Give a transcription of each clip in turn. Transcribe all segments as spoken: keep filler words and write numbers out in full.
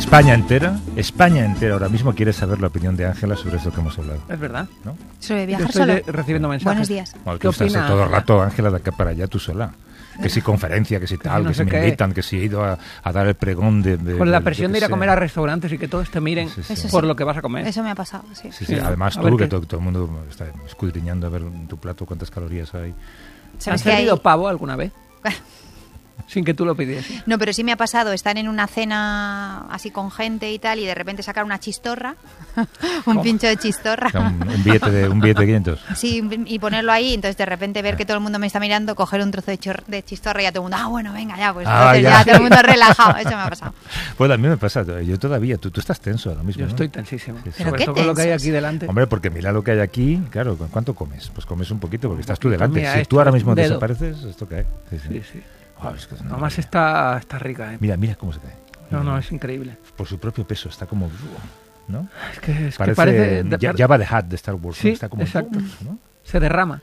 España entera, España entera ahora mismo quiere saber la opinión de Ángela sobre esto que hemos hablado. Es verdad, ¿no? Sobre viajar Yo estoy solo. recibiendo mensajes. Buenos días. Bueno, ¿Qué tú estás opina, todo el Ángela? rato, Ángela, de acá para allá tú sola. Que si conferencia, que si tal, no que sé si me qué. invitan, que si he ido a, a dar el pregón de... de Con la de- presión yo de ir qué a sé. comer a restaurantes y que todos te miren Sí, sí, sí. por sí. lo que vas a comer. Eso me ha pasado, sí. Sí, sí, Sí. además A tú, ver que qué- todo, todo el mundo está escudriñando a ver en tu plato cuántas calorías hay. ¿Has ¿Sabes que hay? servido pavo alguna vez? Sin que tú lo pidieses. No, pero sí me ha pasado estar en una cena así con gente y tal y de repente sacar una chistorra, un pincho de chistorra. O sea, un, un billete de un billete de quinientos. Sí, y ponerlo ahí, entonces de repente ver que todo el mundo me está mirando, coger un trozo de, chor- de chistorra y ya todo el mundo, ah, bueno, venga, ya, pues Ah, entonces ya. ya. todo el mundo relajado, eso me ha pasado. Pues a mí me pasa, yo todavía, tú, tú estás tenso ahora mismo, Yo ¿no? estoy tensísimo. Sí, sí. ¿Pero Sobre qué todo con lo que hay tensos? aquí delante. Hombre, porque mira lo que hay aquí, claro, ¿cu- ¿cuánto comes? Pues comes un poquito porque estás tú delante. mira, Si esto tú ahora es mismo un dedo. desapareces, esto cae. Sí, sí. Sí, sí. Ah, es que es una Además maravilla. está, está rica, ¿eh? Mira, mira cómo se cae. No, no, es increíble. Por su propio peso, está como... ¿no? Es que, es que Parece, parece... de- ya, Jabba the Hutt de Star Wars, ¿no? Sí, Está como... exacto. ¿no? Se derrama.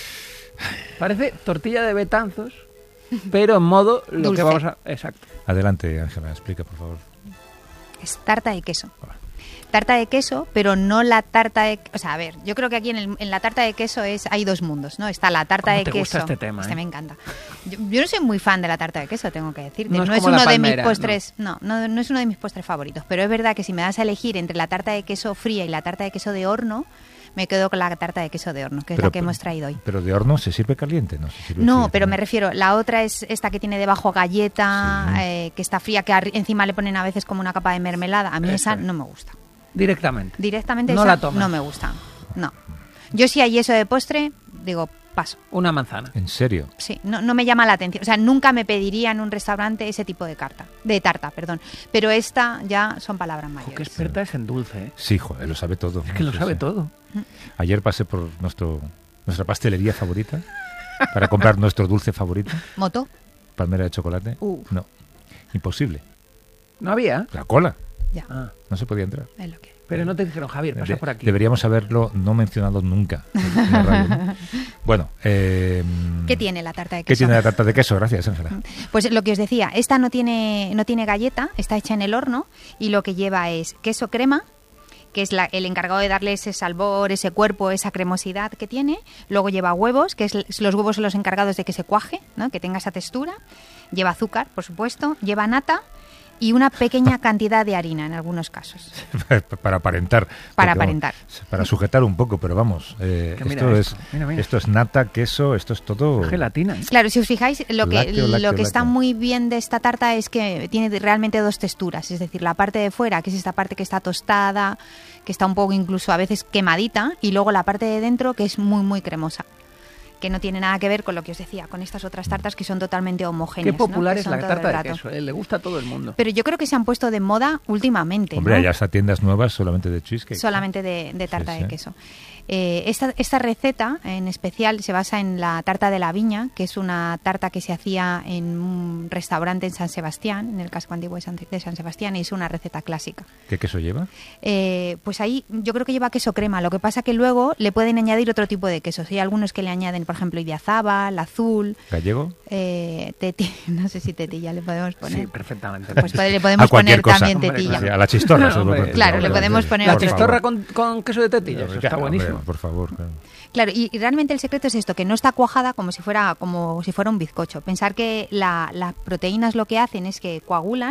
Parece tortilla de Betanzos, pero en modo lo Dulce. que vamos a... Exacto. Adelante, Ángela, explica, por favor. Es tarta de queso. Tarta de queso, pero no la tarta de... O sea, a ver, yo creo que aquí en, el- en la tarta de queso es hay dos mundos, ¿no? Está la tarta ¿Cómo de te queso... gusta este tema, eh? me encanta. Yo, yo no soy muy fan de la tarta de queso, tengo que decirte. No No, es es, como la uno de palmera, mis postres... No. No, no es uno de mis postres favoritos. Pero es verdad que si me das a elegir entre la tarta de queso fría y la tarta de queso de horno, me quedo con la tarta de queso de horno, que es la que hemos traído hoy. Pero de horno se sirve caliente, ¿no? Se sirve No, fría pero me también. refiero, la otra es esta que tiene debajo galleta, Sí. eh, que está fría, que arri- encima le ponen a veces como una capa de mermelada. A mí Eso esa es. no me gusta. Directamente. Directamente No esa la tomas. no me gusta. No. Yo si hay eso de postre, digo, paso. Una manzana. ¿En serio? Sí, no, no me llama la atención. O sea, nunca me pediría en un restaurante ese tipo de carta, de tarta, perdón. Pero esta ya son palabras Jo, qué mayores. experta es en dulce, ¿eh? Sí, joder, lo sabe todo. Es que lo Sí, sabe sí. todo. Ayer pasé por nuestro nuestra pastelería favorita para comprar nuestro dulce favorito, ¿Moto? palmera de chocolate. Uh. No, imposible. ¿No había? La cola, Ya, Ah, no se podía entrar. es lo que... pero no te dijeron, Javier, pasa De- por aquí. Deberíamos haberlo no mencionado nunca en la radio, ¿no? Bueno, eh, ¿Qué tiene la tarta de ¿qué queso? tiene la tarta de queso? Gracias, Ángela. Pues lo que os decía, esta no tiene, no tiene galleta, está hecha en el horno y lo que lleva es queso crema, que es la- el encargado de darle ese sabor, ese cuerpo, esa cremosidad que tiene. Luego lleva huevos, que es, los huevos son los encargados de que se cuaje, ¿no? Que tenga esa textura. Lleva azúcar, por supuesto. Lleva nata y una pequeña cantidad de harina en algunos casos. Para aparentar. Para porque, vamos, aparentar. para sujetar un poco, pero vamos, eh, Que mira esto, esto, es, mira, mira. esto es nata, queso, esto es todo... Gelatina, ¿eh? Claro, si os fijáis, lo que, Lácteo, lácteo, lo que está lácteo. muy bien de esta tarta es que tiene realmente dos texturas. Es decir, la parte de fuera, que es esta parte que está tostada, que está un poco incluso a veces quemadita, y luego la parte de dentro que es muy, muy cremosa. Que no tiene nada que ver con lo que os decía, con estas otras tartas que son totalmente homogéneas. Qué popular ¿no? Que es son la todo tarta el de rato. queso, ¿eh? Le gusta a todo el mundo. Pero yo creo que se han puesto de moda últimamente. Hombre, ¿no? ya está tiendas nuevas solamente de cheesecake. Solamente de, de tarta Sí, de sí. queso. Eh, esta, esta receta en especial se basa en la tarta de la viña, que es una tarta que se hacía en un restaurante en San Sebastián, en el casco antiguo de San, de San Sebastián, y es una receta clásica. ¿Qué queso lleva? Eh, pues ahí yo creo que lleva queso crema, lo que pasa que luego le pueden añadir otro tipo de quesos. Hay algunos que le añaden, por ejemplo, idiazábal, azul, ¿Gallego? eh, teti, no sé si tetilla le podemos poner. Sí, perfectamente. Pues puede- le podemos A cualquier poner cosa. también Hombre, tetilla. Sí, a la chistorra. Hombre, seguro que- claro, le no, podemos sí. poner La otro. Por chistorra favor. con, con queso de tetilla, eso está Hombre, buenísimo. por favor. claro. Claro, y, y realmente el secreto es esto, que no está cuajada como si fuera como si fuera un bizcocho. Pensar que la- las proteínas lo que hacen es que coagulan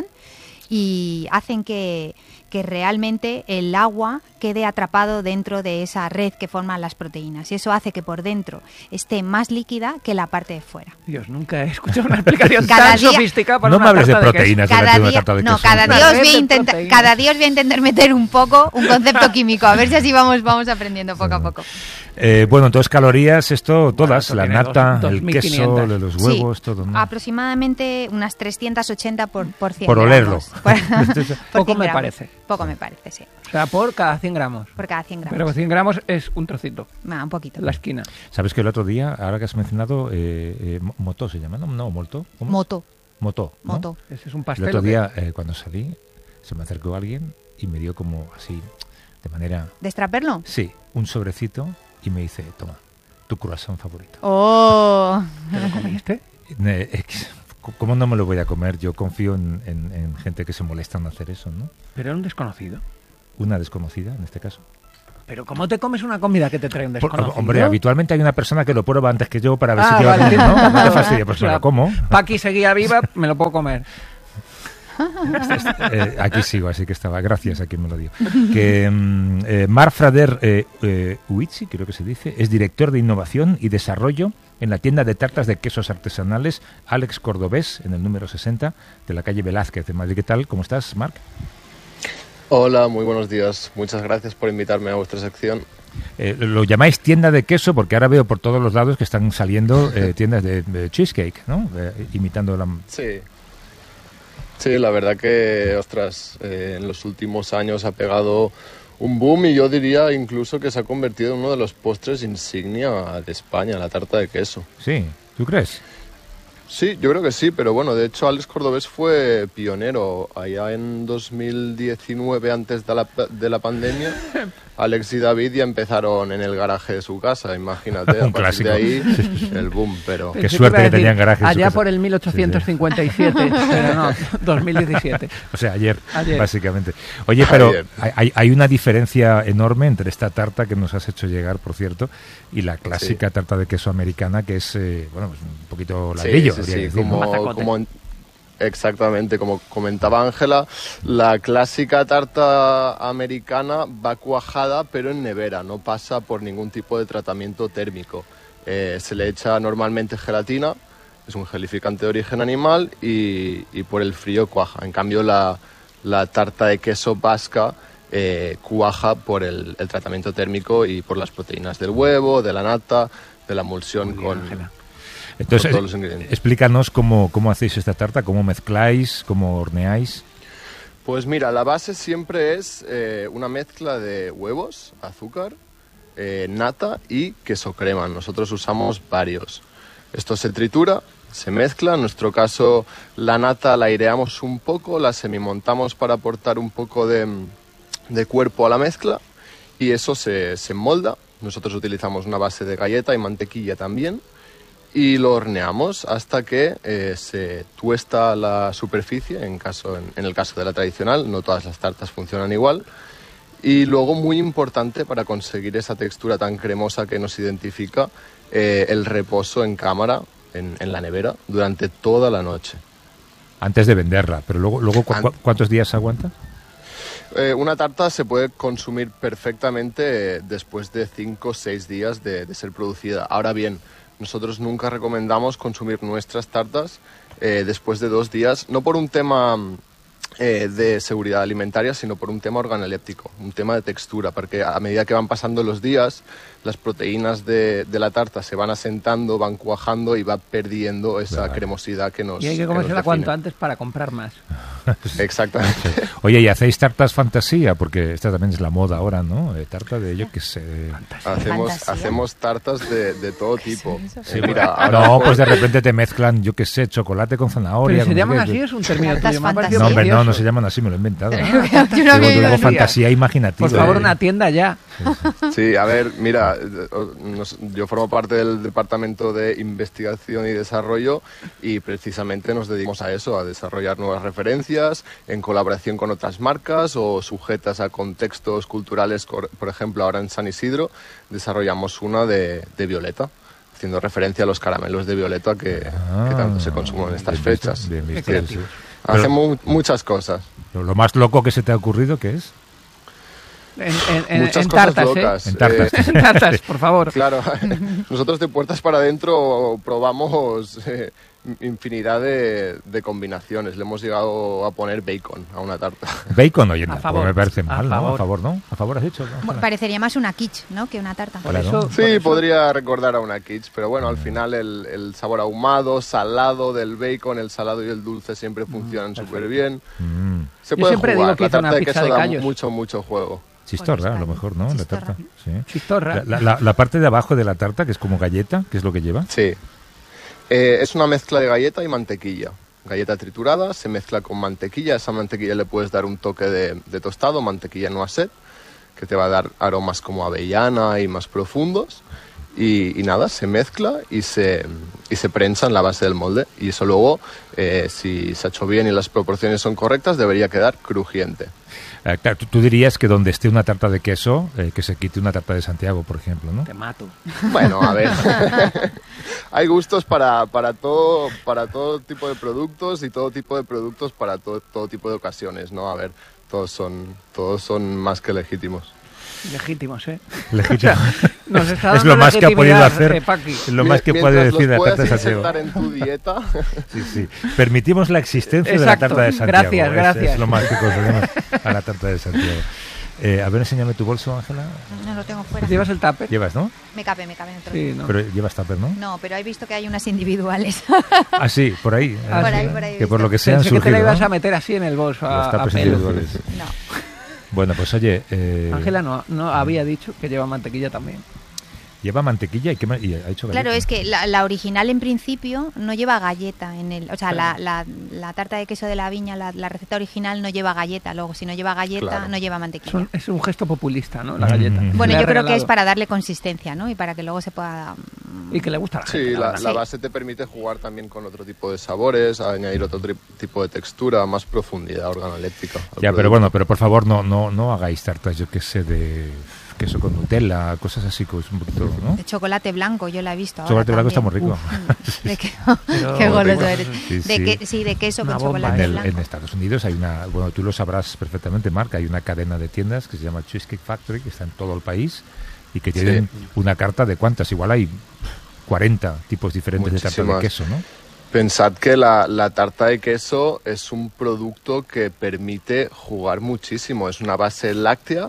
y hacen que, que realmente el agua quede atrapado dentro de esa red que forman las proteínas. Y eso hace que por dentro esté más líquida que la parte de fuera. Dios, nunca he escuchado una explicación Cada tan día- sofisticada para No una me hables de tarta queso. proteínas. Cada delante de una día, tarta de no, queso. cada Una día, os red voy a de intentar, proteínas. cada día os voy a intentar meter un poco un concepto químico, a ver si así vamos, vamos aprendiendo poco a poco. Eh, bueno, entonces calorías, esto, todas, esto la tiene nata, dos- el dos mil queso, quinientas. los Sí, huevos, todo, ¿no? aproximadamente unas trescientos ochenta por, por cien Por olerlo. gramos. Por- por Poco cien me gramos. parece. Poco me parece, sí. O sea, por cada cien gramos. Por cada cien gramos. Pero cien gramos es un trocito, Ah, un poquito. en la esquina. ¿Sabes que el otro día, ahora que has mencionado, eh, eh, mo- Moto se llama, ¿no? No, Molto. ¿Cómo? Moto. Moto. ¿no? Moto. Ese es un El pastel. otro ¿o qué? día, eh, cuando salí, se me acercó alguien y me dio como así, de manera... ¿Destraperlo? Sí, un sobrecito y me dice, toma, tu croissant favorito. ¡Oh! ¿Te lo comiste? Eh, eh, ¿cómo no me lo voy a comer? Yo confío en, en, en gente que se molesta en hacer eso, ¿no? Pero era un desconocido. Una desconocida, en este caso. ¿Pero cómo te comes una comida que te trae un desconocido? Por, hombre, habitualmente hay una persona que lo prueba antes que yo para ver ah, si vale, queda bien, ¿no? No te vale, fastidia, pues o sea, me lo como. Paqui seguía viva, me lo puedo comer. Eh, aquí sigo, así que estaba. Gracias a quien me lo dio. Que mm, eh, Marc Frader eh, eh, Uichi, creo que se dice, es director de innovación y desarrollo en la tienda de tartas de quesos artesanales Alex Cordobés, en el número sesenta de la calle Velázquez de Madrid. ¿Qué tal? ¿Cómo estás, Marc? Hola, muy buenos días. Muchas gracias por invitarme a vuestra sección. Eh, lo llamáis tienda de queso porque ahora veo por todos los lados que están saliendo eh, tiendas de, de cheesecake, ¿no? Eh, imitando la... Sí. Sí, la verdad que, ostras, eh, en los últimos años ha pegado un boom y yo diría incluso que se ha convertido en uno de los postres insignia de España, la tarta de queso. Sí, ¿tú crees? Sí, yo creo que sí, pero bueno, de hecho Alex Cordobés fue pionero allá en dos mil diecinueve, antes de la, de la pandemia. Alex y David ya empezaron en el garaje de su casa, imagínate, a partir de ahí el boom, pero... Qué suerte que tenían garaje en su allá casa. Por el mil ochocientos cincuenta y siete, sí, sí. Pero no, dos mil diecisiete. O sea, ayer, ayer. básicamente. Oye, Ayer. pero hay, hay una diferencia enorme entre esta tarta que nos has hecho llegar, por cierto, y la clásica sí. tarta de queso americana, que es, eh, bueno, pues un poquito ladrillo. Sí, sí, sí, decir, como, ¿no? como en, exactamente, como comentaba Ángela, la clásica tarta americana va cuajada pero en nevera, no pasa por ningún tipo de tratamiento térmico. Eh, se le echa normalmente gelatina, es un gelificante de origen animal y, y por el frío cuaja. En cambio la, la tarta de queso vasca eh, cuaja por el, el tratamiento térmico y por las proteínas del huevo, de la nata, de la emulsión bien, con... Ángela. Entonces, explícanos cómo, cómo hacéis esta tarta, cómo mezcláis, cómo horneáis. Pues mira, la base siempre es eh, una mezcla de huevos, azúcar, eh, nata y queso crema. Nosotros usamos varios. Esto se tritura, se mezcla. En nuestro caso, la nata la aireamos un poco, la semimontamos para aportar un poco de, de cuerpo a la mezcla y eso se, se molda. Nosotros utilizamos una base de galleta y mantequilla también. Y lo horneamos hasta que eh, se tuesta la superficie, en, caso, en, en el caso de la tradicional, no todas las tartas funcionan igual. Y luego, muy importante para conseguir esa textura tan cremosa que nos identifica, eh, el reposo en cámara, en, en la nevera, durante toda la noche. Antes de venderla, pero luego, luego ¿cu Ant ¿cuántos días aguanta? Eh, una tarta se puede consumir perfectamente eh, después de cinco o seis días de, de ser producida. Ahora bien, nosotros nunca recomendamos consumir nuestras tartas eh, después de dos días, no por un tema eh, de seguridad alimentaria, sino por un tema organoléptico, un tema de textura, porque a medida que van pasando los días, las proteínas de, de la tarta se van asentando, van cuajando y va perdiendo esa claro. cremosidad que nos Y hay que comérsela cuanto antes para comprar más. Exactamente. Oye, ¿y hacéis tartas fantasía? Porque esta también es la moda ahora, ¿no? Eh, tarta de, yo qué sé... Fantasía. Hacemos, hacemos tartas de, de todo tipo. Sí, eh, mira, ahora no, pues de repente te mezclan, yo qué sé, chocolate con zanahoria. ¿Pero se llaman así? ¿Es un término tuyo? No, hombre, no, no se llaman así, me lo he inventado. Yo no digo, digo fantasía imaginativa. Por favor, una tienda ya. Sí, sí. sí, a ver, mira, yo formo parte del Departamento de Investigación y Desarrollo y precisamente nos dedicamos a eso, a desarrollar nuevas referencias en colaboración con otras marcas o sujetas a contextos culturales. Por ejemplo, ahora en San Isidro desarrollamos una de, de Violeta, haciendo referencia a los caramelos de Violeta que, ah, que tanto se consumen en estas bien fechas. Bien visto, bien visto, sí. Hacemos Pero, muchas cosas. Lo más loco que se te ha ocurrido, ¿qué es? En, en, en, Muchas en cosas tartas, locas. ¿eh? En tartas. Eh, en tartas, por favor. Claro, nosotros de puertas para adentro probamos eh, infinidad de, de combinaciones. Le hemos llegado a poner bacon a una tarta. Bacon, oye, a favor, pues me parece mal, a ¿no? favor. A favor, ¿no? A favor has dicho. ¿No? Bueno, parecería más una quiche, ¿no? Que una tarta. Por Claro. eso, Sí, por eso. podría recordar a una quiche, pero bueno, al final el, el sabor ahumado, salado del bacon, el salado y el dulce siempre funcionan Mm, súper bien. Mm. Se Yo puede siempre jugar. digo que La hizo una tarta de pizza queso de da callos. mucho, mucho juego. Chistorra, a lo mejor, ¿no? Chistorra. La tarta. Sí. Chistorra. La, la, la parte de abajo de la tarta, que es como galleta, ¿qué es lo que lleva? Sí. Eh, es una mezcla de galleta y mantequilla. Galleta triturada, se mezcla con mantequilla. A esa mantequilla le puedes dar un toque de, de tostado, mantequilla noisette, que te va a dar aromas como avellana y más profundos. y, y nada, se mezcla y se, y se prensa en la base del molde. Y eso luego, eh, si se ha hecho bien y las proporciones son correctas, debería quedar crujiente. Eh, claro, tú, tú dirías que donde esté una tarta de queso, eh, que se quite una tarta de Santiago, por ejemplo, ¿no? Te mato. Bueno, a ver, hay gustos para, para, todo, para todo tipo de productos y todo tipo de productos para todo, todo tipo de ocasiones, ¿no? A ver, todos son, todos son más que legítimos. Legítimos, ¿eh? Legítimo. Nos está Es dando lo más que ha podido legitimidad, hacer, eh, Paqui. es lo más que Mientras puede los decir la puedas tarta de Santiago. insertar en tu dieta. Sí, sí. Permitimos la existencia Exacto. de la tarta de Santiago. Gracias, es, gracias. Es lo más que concedemos a la tarta de Santiago. Eh, a ver, enséñame tu bolso, Ángela. No lo tengo fuera. ¿Llevas el tupper? Llevas, ¿no? Me cabe, me cabe en otro. Sí, ¿no? Pero llevas tupper, ¿no? No, pero he visto que hay unas individuales. Ah, sí, por ahí. Ah, por sí. ahí, por ahí. he Que por visto. lo que sea han Pensé que te surgido, la ibas ¿no? a meter así en el bolso Los a, a tuppers pelo. individuales. No. Bueno, pues oye... eh, Ángela no, no había dicho que lleva mantequilla también. lleva mantequilla y, ¿qué más? Y ha hecho Claro, galleta. es que la, la original en principio no lleva galleta en el, o sea, la, la, la tarta de queso de la viña, la, la receta original no lleva galleta. Luego, si no lleva galleta, Claro. no lleva Es mantequilla. un, es un gesto populista, ¿no? La Mm. galleta. Bueno, Le ha yo creo que regalado. es para darle consistencia, ¿no? Y para que luego se pueda. mm, Y que le gusta a la gente. Sí, la la, verdad. la Sí. base te permite jugar también con otro tipo de sabores, añadir otro tri- tipo de textura, más profundidad organoléptica. al Ya, pero producto. bueno, pero por favor no no no hagáis tartas, yo qué sé, de queso con Nutella, cosas así, pues un poquito, ¿no? De chocolate blanco, yo la he visto. ahora Chocolate blanco está muy también. rico. Uf, de que- Pero- qué goloso Bueno, eres. sí, De sí. que, sí, de queso Una con bomba, chocolate En, el- blanco. en Estados Unidos hay una, bueno, tú lo sabrás perfectamente, Marc, hay una cadena de tiendas que se llama Cheesecake Factory, que está en todo el país y que tienen una carta de cuántas, igual hay cuarenta tipos diferentes de tarta de Muchísimas. queso, ¿no? Pensad que la, la tarta de queso es un producto que permite jugar muchísimo. Es una base láctea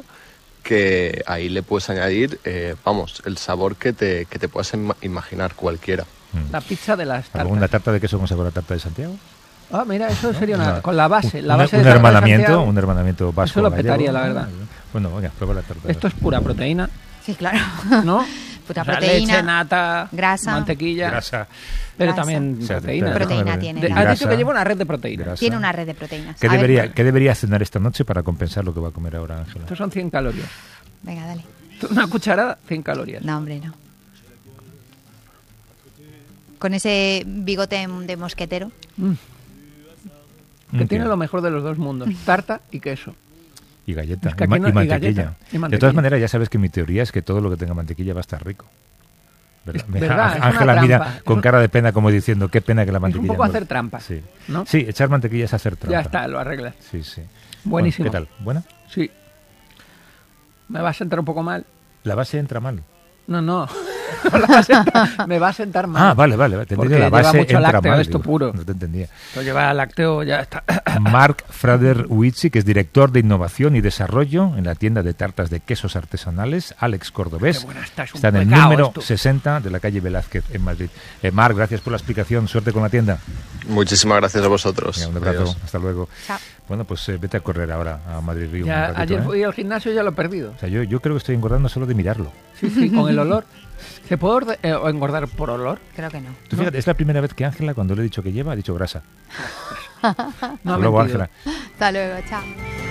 que ahí le puedes añadir, eh, vamos, el sabor que te, que te puedas ima- imaginar cualquiera. Mm. La pizza de las ¿Alguna tartas. tarta de queso con sabor a tarta de Santiago? Ah, mira, eso sería una... Una- con la base. La un, base un de tarta de hermanamiento, Santiago. un hermanamiento vasco. Eso lo gallego, petaría, la ¿no? verdad. Bueno, venga, prueba la tarta. Esto es pura proteína, Sí, claro. ¿no? Puta O sea, proteína, leche, nata, grasa. mantequilla, grasa. pero grasa. también O sea, proteína. pero- Proteína déjame ver. tiene. De- la- has grasa, dicho que lleva una red de proteína. grasa. Tiene una red de proteínas. ¿Qué A ver, debería, ¿Qué debería cenar esta noche para compensar lo que va a comer ahora, Ángela? Estos son cien calorías. venga, dale. Una cucharada, cien calorías. No, hombre, no. Con ese bigote de mosquetero. Mm, que Mm, tiene qué- lo mejor de los dos mundos, tarta y queso. Y galleta, Es que y, ma- aquí no- y y mantequilla. galleta, y De mantequilla. todas maneras, ya sabes que mi teoría es que todo lo que tenga mantequilla va a estar rico. ¿Verdad? Es Mira, verdad, es una Ángela trampa. mira Es con un- cara de pena como diciendo, qué pena que la Es un mantequilla... poco no- hacer trampa, Sí. ¿no? Sí, echar mantequilla es hacer trampa. Ya está, lo arreglas. Sí, sí. Buenísimo. Bueno, ¿qué tal? ¿Buena? Sí. Me va a sentar un poco mal. La base entra mal. No, no. No la va a sentar- me va a sentar mal. Ah, vale, vale. Te Porque entendí, la lleva base mucho entra lácteo, mal. esto digo, puro. No te entendía. Esto lleva lácteo, ya está. Marc Frader-Uichi, que es director de innovación y desarrollo en la tienda de tartas de quesos artesanales Alex Cordobés. Qué buena está, es un Está en el pecado número esto. sesenta de la calle Velázquez en Madrid. Eh, Marc, gracias por la explicación. Suerte con la tienda. Muchísimas gracias a vosotros. Venga, un abrazo. Adiós. Hasta luego. Chao. Bueno, pues eh, vete a correr ahora a Madrid Río. Ya, un ratito, ayer ¿eh? fui al gimnasio y ya lo he perdido. O sea, yo, yo creo que estoy engordando solo de mirarlo. Sí, sí, con el olor. ¿Se puede orde- eh, o engordar por olor? Creo que no. Tú fíjate, es la primera vez que Ángela, cuando le he dicho que lleva, ha dicho grasa. No ha Hasta luego, mentido. Ángela. Hasta luego, chao.